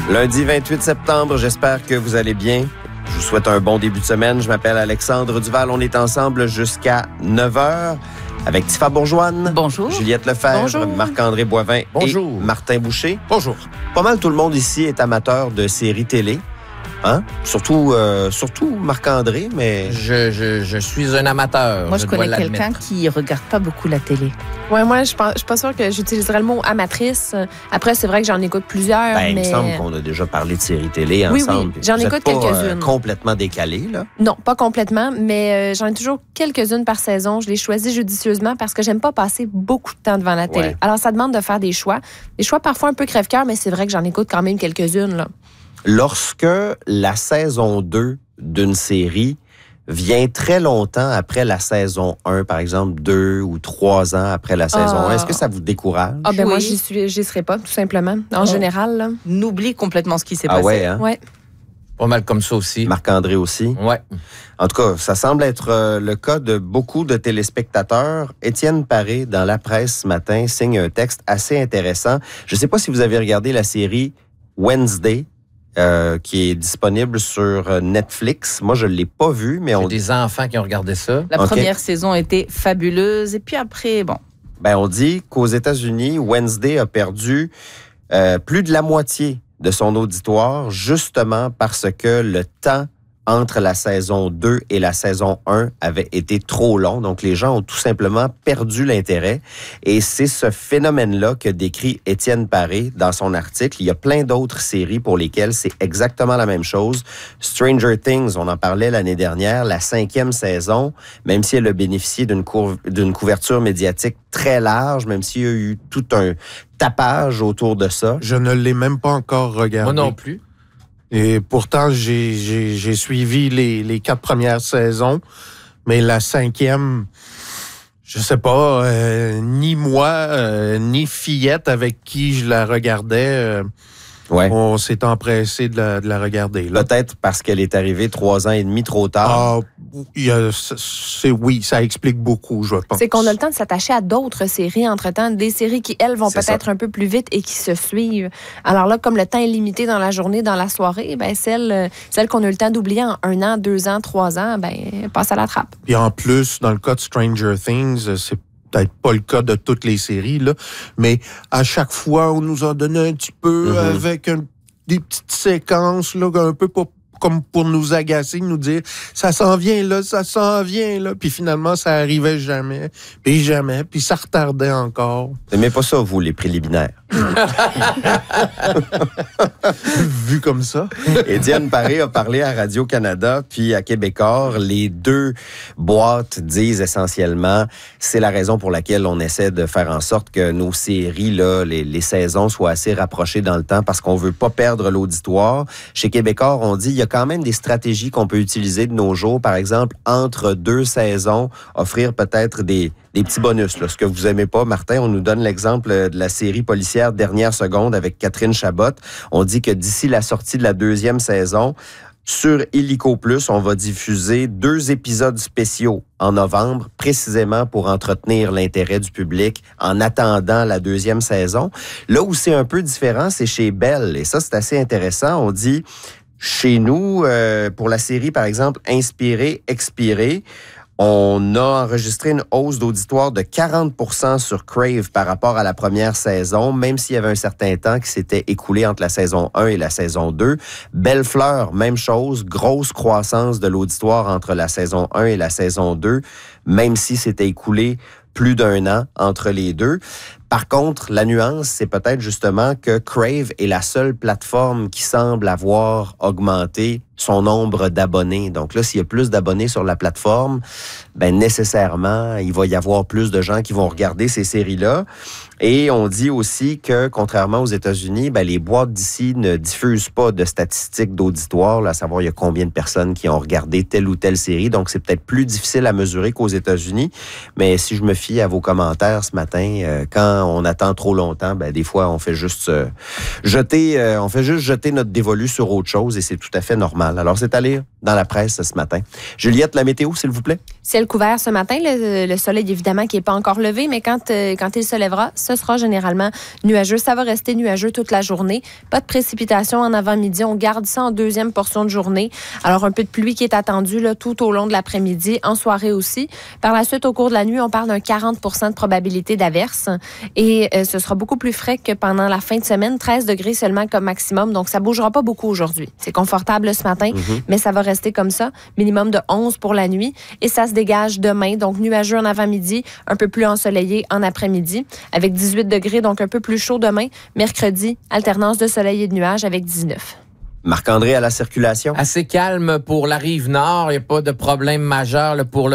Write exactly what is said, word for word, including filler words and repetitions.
Lundi vingt-huit septembre, j'espère que vous allez bien. Je vous souhaite un bon début de semaine. Je m'appelle Alexandre Duval. On est ensemble jusqu'à neuf heures avec Tifa Bourgeoine. Bonjour. Juliette Lefebvre. Bonjour. Marc-André Boivin. Bonjour. Et Martin Boucher. Bonjour. Pas mal tout le monde ici est amateur de séries télé. Hein? Surtout, euh, surtout Marc-André, mais... Je, je, je suis un amateur. Moi, je, je connais dois quelqu'un l'admettre. qui regarde pas beaucoup la télé. Ouais, moi, je ne suis pas sûre que j'utiliserais le mot amatrice. Après, c'est vrai que j'en écoute plusieurs, Ben, mais... il me semble qu'on a déjà parlé de séries télé Oui, ensemble. oui, j'en Vous êtes écoute pas, quelques-unes. Euh, complètement décalé, là. Non, pas complètement, mais euh, j'en ai toujours quelques-unes par saison. Je les choisis judicieusement parce que j'aime pas passer beaucoup de temps devant la télé. Ouais. Alors, ça demande de faire des choix. Des choix parfois un peu crève-cœur, mais c'est vrai que j'en écoute quand même quelques-unes, là. Lorsque la saison deux d'une série vient très longtemps après la saison un, par exemple deux ou trois ans après la saison Ah. un, est-ce que ça vous décourage? Ah, ben Oui. moi, j'y suis, j'y serais pas, tout simplement. En Oh. général, là. N'oublie complètement ce qui s'est Ah passé. ouais, hein? Ouais. Pas mal comme ça aussi. Marc-André aussi. Ouais. En tout cas, ça semble être euh, le cas de beaucoup de téléspectateurs. Étienne Paré, dans La Presse ce matin, signe un texte assez intéressant. Je ne sais pas si vous avez regardé la série Wednesday, euh, qui est disponible sur Netflix. Moi, je ne l'ai pas vue, mais J'ai on, des enfants qui ont regardé ça. La Ok. première saison était fabuleuse. Et puis après, bon, ben, on dit qu'aux États-Unis, Wednesday a perdu euh, plus de la moitié de son auditoire, justement parce que le temps entre la saison deux et la saison un avait été trop long. Donc, les gens ont tout simplement perdu l'intérêt. Et c'est ce phénomène-là que décrit Étienne Paré dans son article. Il y a plein d'autres séries pour lesquelles c'est exactement la même chose. Stranger Things, on en parlait l'année dernière, la cinquième saison, même si elle a bénéficié d'une cour- d'une couverture médiatique très large, même s'il y a eu tout un tapage autour de ça. Je ne l'ai même pas encore regardé. Moi non plus. Et pourtant, j'ai, j'ai, j'ai suivi les, les quatre premières saisons, mais la cinquième, je sais pas, euh, ni moi, euh, ni Fillette avec qui je la regardais, euh, Ouais. on s'est empressé de la, de la regarder. Là. Peut-être parce qu'elle est arrivée trois ans et demi trop tard. Ah, il y a, c'est, oui, ça explique beaucoup, je pense. C'est qu'on a le temps de s'attacher à d'autres séries entre-temps, des séries qui, elles, vont C'est peut-être ça. un peu plus vite et qui se suivent. Alors là, comme le temps est limité dans la journée, dans la soirée, ben celle, euh, celle qu'on a eu le temps d'oublier en un an, deux ans, trois ans, ben passe à la trappe. Puis en plus, dans le cas de Stranger Things, c'est peut-être pas le cas de toutes les séries, là, mais à chaque fois, on nous en donnait un petit peu Mm-hmm. avec un- des petites séquences, là, un peu pour, comme pour nous agacer, nous dire « ça s'en vient là, ça s'en vient là », puis finalement, ça arrivait jamais, puis jamais, puis ça retardait encore. Vous n'aimez pas ça, vous, les préliminaires? Vu comme ça. Étienne Paré a parlé à Radio-Canada puis à Québécois. Les deux boîtes disent essentiellement c'est la raison pour laquelle on essaie de faire en sorte que nos séries, là, les, les saisons soient assez rapprochées dans le temps parce qu'on veut pas perdre l'auditoire. Chez Québécois, on dit il y a quand même des stratégies qu'on peut utiliser de nos jours. Par exemple, entre deux saisons, offrir peut-être des des petits bonus. Là. Ce que vous aimez pas, Martin, on nous donne l'exemple de la série policière Dernière seconde avec Catherine Chabot. On dit que d'ici la sortie de la deuxième saison, sur Illico Plus, on va diffuser deux épisodes spéciaux en novembre, précisément pour entretenir l'intérêt du public en attendant la deuxième saison. Là où c'est un peu différent, c'est chez Bell. Et ça, c'est assez intéressant. On dit, chez nous, euh, pour la série, par exemple, Inspirer, Expirer, on a enregistré une hausse d'auditoire de quarante pour cent sur Crave par rapport à la première saison, même s'il y avait un certain temps qui s'était écoulé entre la saison un et la saison deux. Belle Fleur, même chose, grosse croissance de l'auditoire entre la saison un et la saison deux, même si c'était écoulé plus d'un an entre les deux. Par contre, la nuance, c'est peut-être justement que Crave est la seule plateforme qui semble avoir augmenté son nombre d'abonnés. Donc là, s'il y a plus d'abonnés sur la plateforme, ben nécessairement, il va y avoir plus de gens qui vont regarder ces séries-là. Et on dit aussi que, contrairement aux États-Unis, ben, les boîtes d'ici ne diffusent pas de statistiques d'auditoire, là, à savoir il y a combien de personnes qui ont regardé telle ou telle série. Donc, c'est peut-être plus difficile à mesurer qu'aux États-Unis. Mais si je me fie à vos commentaires ce matin, euh, quand on attend trop longtemps, ben, des fois, on fait juste euh, jeter, euh, on fait juste jeter notre dévolu sur autre chose et c'est tout à fait normal. Alors, c'est à lire dans la presse ce matin. Juliette, la météo, s'il vous plaît. Ciel couvert ce matin, le, le soleil évidemment qui n'est pas encore levé, mais quand, euh, quand il se lèvera, ce sera généralement nuageux. Ça va rester nuageux toute la journée. Pas de précipitation en avant-midi. On garde ça en deuxième portion de journée. Alors, un peu de pluie qui est attendue là, tout au long de l'après-midi, en soirée aussi. Par la suite, au cours de la nuit, on parle d'un quarante pour cent de probabilité d'averse. Et euh, ce sera beaucoup plus frais que pendant la fin de semaine. treize degrés seulement comme maximum. Donc, ça ne bougera pas beaucoup aujourd'hui. C'est confortable ce matin, mm-hmm. mais ça va rester comme ça. Minimum de onze pour la nuit. Et ça se dégage demain. Donc, nuageux en avant-midi, un peu plus ensoleillé en après-midi. Avec dix-huit degrés, donc un peu plus chaud demain. Mercredi, alternance de soleil et de nuages avec dix-neuf. Marc-André à la circulation. Assez calme pour la rive nord. Il n'y a pas de problème majeur là, pour le